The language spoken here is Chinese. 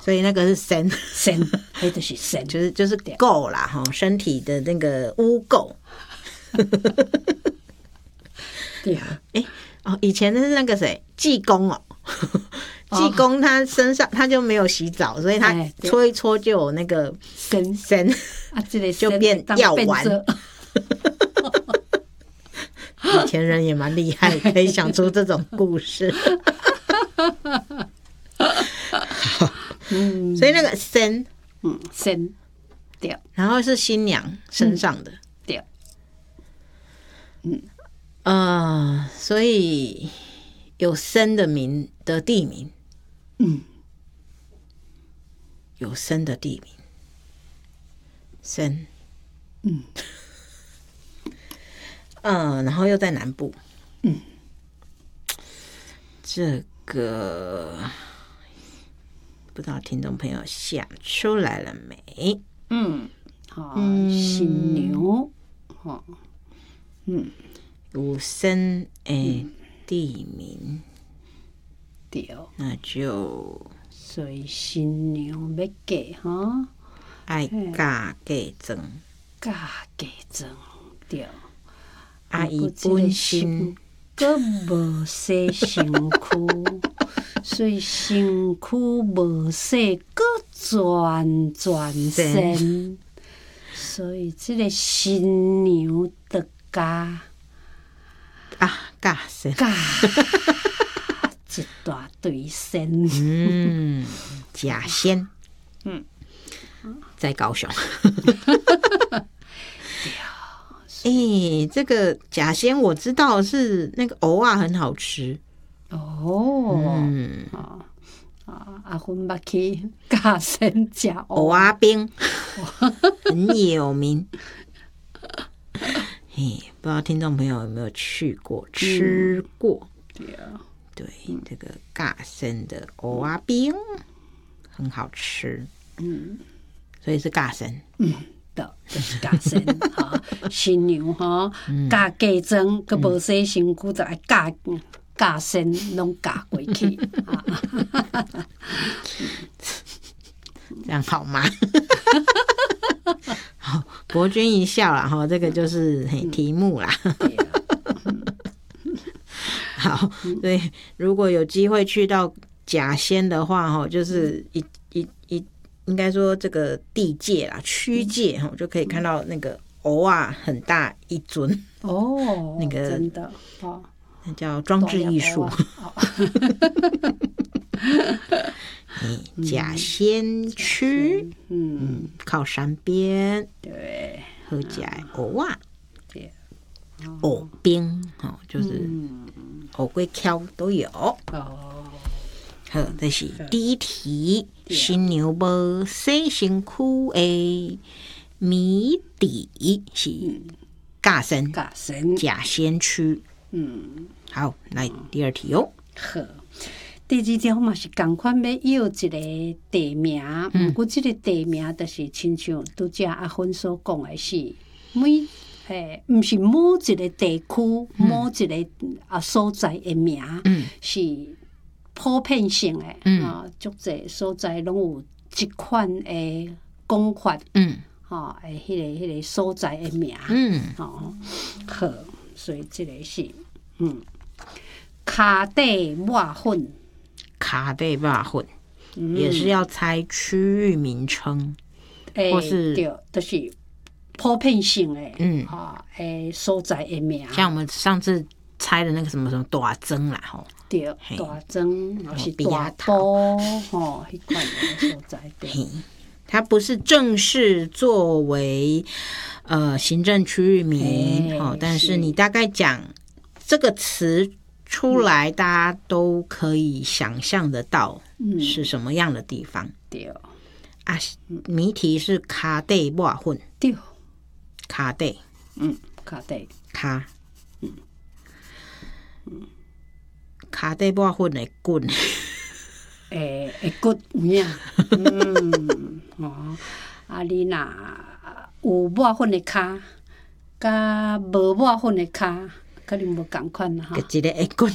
所以那个是身， 那就是身， 就是垢啦哈，身体的那个污垢。 对啊， 以前的是那个谁，济公哦。济公他身上他就没有洗澡，所以他搓一搓就有那个身啊，这个就变药丸。以前人也蛮厉害，可以想出这种故事。所以那个身， 身对， 然后是新娘身上的， 对， 所以有身的地名，有身的地名，身，然后又在南部，这个不知道听众朋友想出来了没？ 新牛， 有身的地名， 对， 那就所以新娘要嫁哈， 爱嫁妆， 对。 伊本身阁无洗身躯，所以身躯无洗，阁全身。所以这个新娘的嫁身， 一大堆身， 假仙，在高雄。这个假仙我知道是那个蚵仔很好吃阿芬捌去假仙食蚵仔冰，很有名。不知道听众朋友有没有去过吃过？对，这个假仙的蚵仔冰很好吃，所以是假仙。 就是假身哈，新娘哈，嫁妆，佮无洗身躯，就爱假身，拢嫁过去。 这样好吗？好，博君一笑啦哈，这个就是题目啦。好，所以如果有机会去到假仙的话哈，就是应该说这个地界啦，区界就可以看到那个蚵仔很大一尊那个真的那叫装置艺术。假仙区，靠山边， 对， 好食的蚵仔，蚵冰就是蚵龟壳都有。好，这是第一题。新娘无洗身躯的谜底是假身假仙区。好，来第二题哦。 好，第二条嘛是同款要要一个地名，不过这个地名就是亲像拄则阿芬所讲的是不是某一个地区、某一个所在的名，是普遍性的，足侪所在拢有一款的讲法，迄个所在的名，好，所以这个是卡地抹粉， 也是要猜区域名称，或是对，就是普遍性的，所在的名， 像我们上次猜的那个什么大庄啦，吼。 对，大庄还是大埔，迄款的所在。对， 它不是正式作为行政区域名，但是你大概讲这个词出来，大家都可以想象得到是什么样的地方。 对啊，谜题是卡地抹粉， 对， 卡地， 卡地， 卡地抹粉的滚， 会骨有影，你若有抹粉的骹，甲无抹粉的骹，可能无共款啦哈。 一个会滚。